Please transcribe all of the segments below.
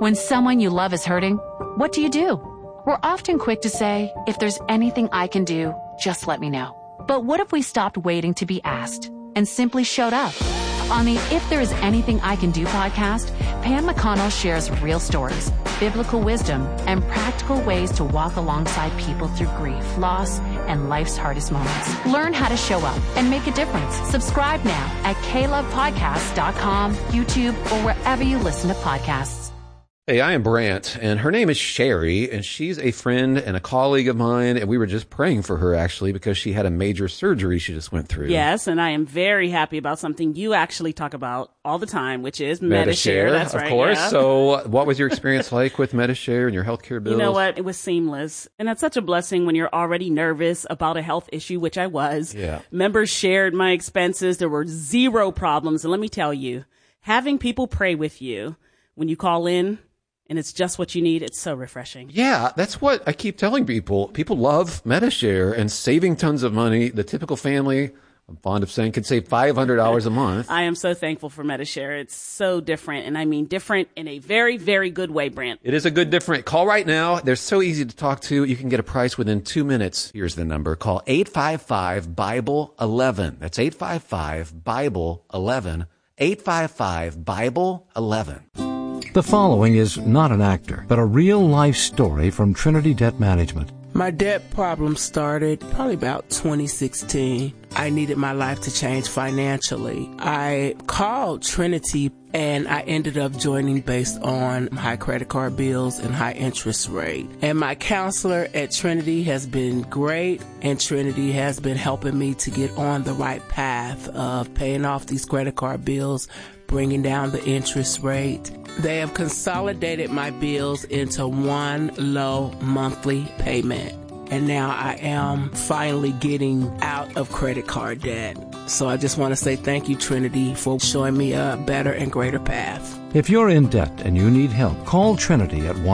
When someone you love is hurting, what do? We're often quick to say, if there's anything I can do, just let me know. But what if we stopped waiting to be asked and simply showed up? On the If There Is Anything I Can Do podcast, Pam McConnell shares real stories, biblical wisdom, and practical ways to walk alongside people through grief, loss, and life's hardest moments. Learn how to show up and make a difference. Subscribe now at KLovePodcasts.com, YouTube, or wherever you listen to podcasts. Hey, I am Brant, and her name is Sherry, and she's a friend and a colleague of mine, and we were just praying for her, actually, because she had a major surgery she just went through. Yes, and I am very happy about something you actually talk about all the time, which is Medi-Share. That's right, of course. Yeah. So what was your experience like with Medi-Share and your healthcare bills? You know what? It was seamless, and that's such a blessing when you're already nervous about a health issue, which I was. Yeah. Members shared my expenses. There were zero problems, and let me tell you, having people pray with you when you call in, and it's just what you need. It's so refreshing. Yeah, that's what I keep telling people. People love Medi-Share and saving tons of money. The typical family, I'm fond of saying, could save $500 a month. I am so thankful for Medi-Share. It's so different, and I mean different in a very, very good way, Brant. It is a good different. Call right now. They're so easy to talk to. You can get a price within 2 minutes. Here's the number. Call 855-BIBLE-11. That's 855-BIBLE-11. 855-BIBLE-11. The following is not an actor, but a real-life story from Trinity Debt Management. My debt problem started probably about 2016. I needed my life to change financially. I called Trinity and I ended up joining based on high credit card bills and high interest rate. And my counselor at Trinity has been great, and Trinity has been helping me to get on the right path of paying off these credit card bills, bringing down the interest rate. They have consolidated my bills into one low monthly payment. And now I am finally getting out of credit card debt. So I just want to say thank you, Trinity, for showing me a better and greater path. If you're in debt and you need help, call Trinity at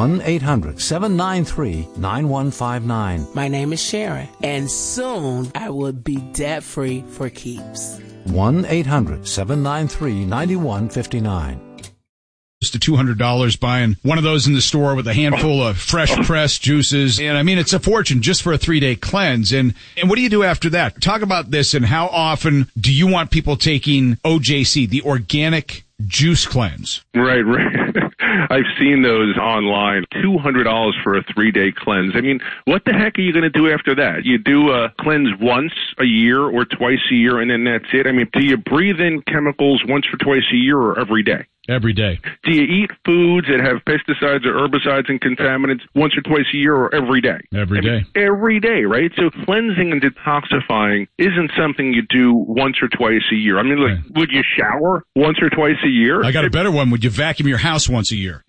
1-800-793-9159. My name is Sharon, and soon I will be debt-free for keeps. 1-800-793-9159. To $200 buying one of those in the store with a handful of fresh pressed juices. And I mean, it's a fortune just for a 3-day cleanse. And what do you do after that? Talk about this, and how often do you want people taking OJC, the organic juice cleanse? Right. I've seen those online. $200 for a 3-day cleanse. I mean, what the heck are you going to do after that? You do a cleanse once a year or twice a year, and then that's it? I mean, do you breathe in chemicals once or twice a year or every day? Every day. Do you eat foods that have pesticides or herbicides and contaminants once or twice a year or every day? Every day. Every day, right? So cleansing and detoxifying isn't something you do once or twice a year. I mean, like, would you shower once or twice a year? I got a better one. Would you vacuum your house once a year?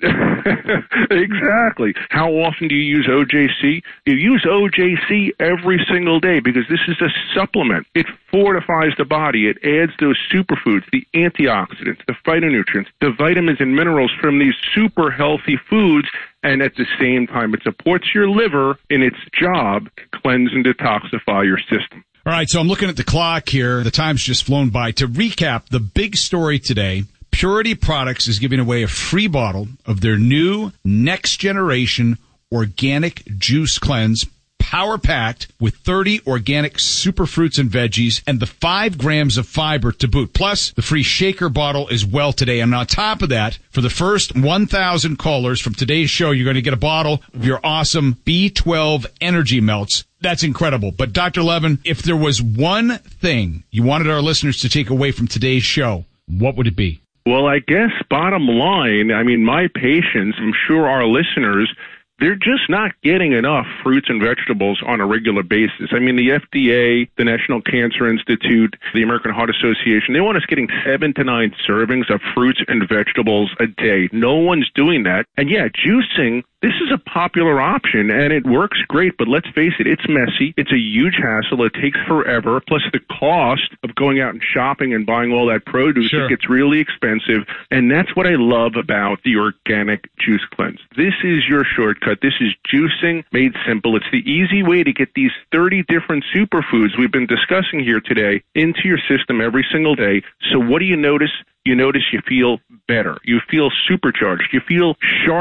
Exactly. How often do you use OJC? You use OJC every single day because this is a supplement. It fortifies the body. It adds those superfoods, the antioxidants, the phytonutrients, the vitamins and minerals from these super healthy foods, and at the same time it supports your liver in its job to cleanse and detoxify your system. All right, so I'm looking at the clock here. The time's just flown by. To recap the big story today, Purity Products is giving away a free bottle of their new next generation organic juice cleanse, power-packed with 30 organic superfruits and veggies and the 5 grams of fiber to boot, plus the free shaker bottle as well today. And on top of that, for the first 1,000 callers from today's show, you're going to get a bottle of your awesome B12 Energy Melts. That's incredible. But Dr. Levin, if there was one thing you wanted our listeners to take away from today's show, what would it be? Well, I guess bottom line, I mean, my patients, I'm sure our listeners, they're just not getting enough fruits and vegetables on a regular basis. I mean, the FDA, the National Cancer Institute, the American Heart Association, they want us getting 7 to 9 servings of fruits and vegetables a day. No one's doing that. And yeah, juicing, this is a popular option, and it works great, but let's face it, it's messy. It's a huge hassle. It takes forever. Plus, the cost of going out and shopping and buying all that produce, It gets really expensive, and that's what I love about the Organic Juice Cleanse. This is your shortcut. This is juicing made simple. It's the easy way to get these 30 different superfoods we've been discussing here today into your system every single day. So what do you notice? You notice you feel better. You feel supercharged. You feel sharp.